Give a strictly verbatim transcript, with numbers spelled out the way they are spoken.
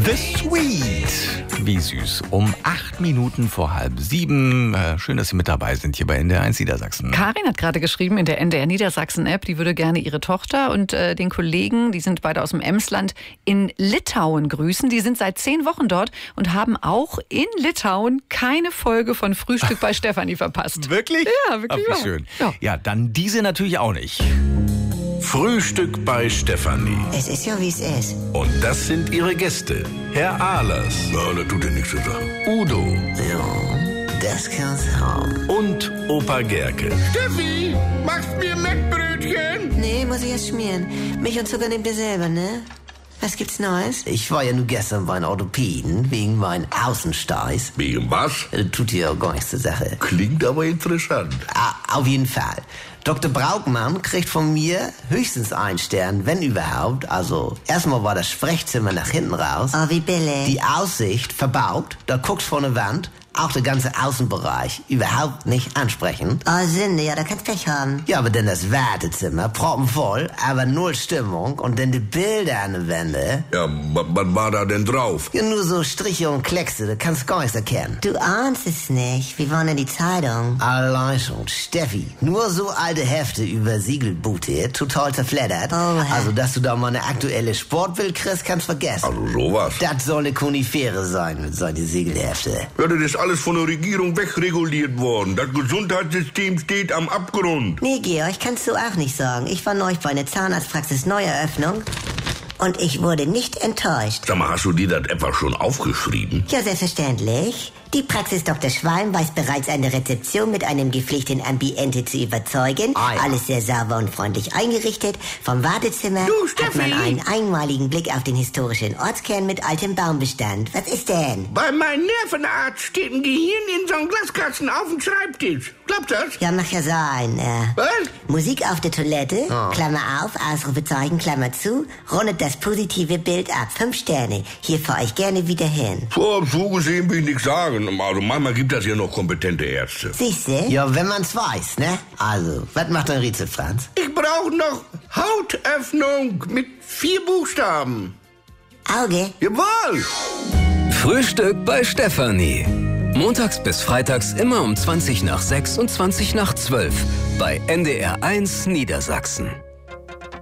The Sweet. Wie süß. Um acht Minuten vor halb sieben. Äh, schön, dass Sie mit dabei sind hier bei N D R eins Niedersachsen. Karin hat gerade geschrieben in der N D R Niedersachsen-App, die würde gerne ihre Tochter und äh, den Kollegen, die sind beide aus dem Emsland, in Litauen grüßen. Die sind seit zehn Wochen dort und haben auch in Litauen keine Folge von Frühstück bei Stefanie verpasst. Wirklich? Ja, wirklich. Ach, wie schön. Ja. ja, dann diese natürlich auch nicht. Frühstück bei Stefanie. Es ist ja, wie es ist. Und das sind ihre Gäste. Herr Ahlers. Ja, das tut dir nichts zu sagen. Udo. Ja, das kann's haben. Und Opa Gerke. Steffi, machst mir Mettbrötchen? Nee, muss ich erst schmieren. Milch und Zucker nehmt ihr selber, ne? Was gibt's Neues? Ich war ja nur gestern bei einem Orthopäden wegen meinen Außensteiß. Wegen was? Das tut ja gar nichts zur Sache. Klingt aber interessant. Ah, auf jeden Fall. Doktor Braukmann kriegt von mir höchstens einen Stern, wenn überhaupt. Also, erstmal war das Sprechzimmer nach hinten raus. Oh, wie billig. Die Aussicht verbaut, da guckst vor eine Wand. Auch der ganze Außenbereich überhaupt nicht ansprechend. Oh, Sünde, ja, da kannst Pech haben. Ja, aber dann das Wartezimmer, proppenvoll, aber null Stimmung. Und dann die Bilder an der Wände. Ja, was war da denn drauf? Ja, nur so Striche und Kleckse, da kannst du gar nichts erkennen. Du ahnst es nicht. Wie war denn die Zeitung? Allein schon, Steffi, nur so alte Hefte übersiegelt Boote, total zerfleddert. Oh, Herr. Also, dass du da mal eine aktuelle Sportbild kriegst, kannst vergessen. Also sowas. Das soll eine Konifere sein mit solchen Siegelhefte. Ja, das ist alles von der Regierung wegreguliert worden. Das Gesundheitssystem steht am Abgrund. Nee, Georg, kannst du auch nicht sagen. Ich war neulich bei einer Zahnarztpraxis Neueröffnung und ich wurde nicht enttäuscht. Sag mal, hast du dir das etwa schon aufgeschrieben? Ja, selbstverständlich. Die Praxis Doktor Schwalm weiß bereits eine Rezeption mit einem gepflegten Ambiente zu überzeugen. Ah, ja. Alles sehr sauber und freundlich eingerichtet. Vom Wartezimmer Du, hat man Steffi! einen einmaligen Blick auf den historischen Ortskern mit altem Baumbestand. Was ist denn? Bei meinem Nervenarzt steht ein Gehirn in so einem Glaskasten auf dem Schreibtisch. Klappt das? Ja, mach ja sein. Äh, Was? Musik auf der Toilette, Klammer auf, Ausrufezeichen, Klammer zu, rundet das positive Bild ab. Fünf Sterne. Hier fahre ich gerne wieder hin. So, so gesehen will ich nichts sagen. Also manchmal gibt es ja noch kompetente Ärzte. Siehste? Ja, wenn man's weiß, ne? Also, was macht ein Rätsel, Franz? Ich brauche noch Hautöffnung mit vier Buchstaben. Auge. Jawohl! Frühstück bei Stefanie. Montags bis freitags immer um zwanzig nach sechs und zwanzig nach zwölf bei N D R eins Niedersachsen.